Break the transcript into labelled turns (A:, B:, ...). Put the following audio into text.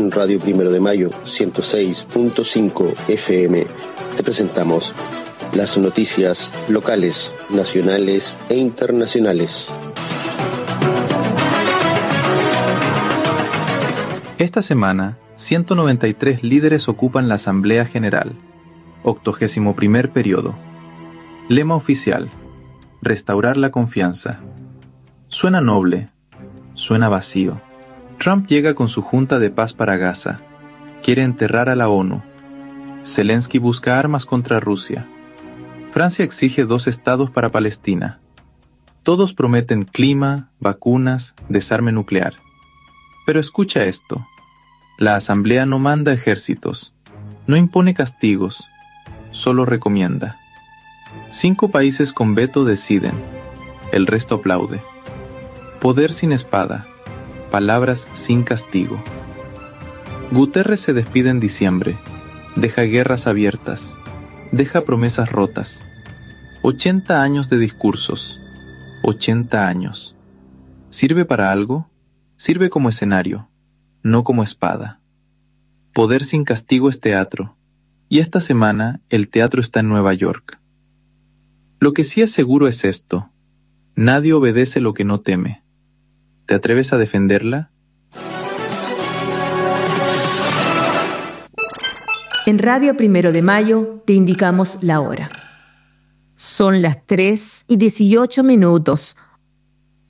A: en Radio Primero de Mayo 106.5 FM te presentamos las noticias locales, nacionales e internacionales.
B: Esta semana, 193 líderes ocupan la Asamblea General, 81º periodo. Lema oficial: restaurar la confianza. Suena noble, suena vacío. Trump llega con su Junta de Paz para Gaza. Quiere enterrar a la ONU. Zelensky busca armas contra Rusia. Francia exige 2 estados para Palestina. Todos prometen clima, vacunas, desarme nuclear. Pero escucha esto. La Asamblea no manda ejércitos, no impone castigos, solo recomienda. 5 países con veto deciden, el resto aplaude. Poder sin espada, palabras sin castigo. Guterres se despide en diciembre, deja guerras abiertas, deja promesas rotas. 80 años de discursos, 80 años. ¿Sirve para algo? Sirve como escenario, no como espada. Poder sin castigo es teatro, y esta semana el teatro está en Nueva York. Lo que sí es seguro es esto: nadie obedece lo que no teme. ¿Te atreves a defenderla?
C: En Radio Primero de Mayo te indicamos la hora. Son las 3:18.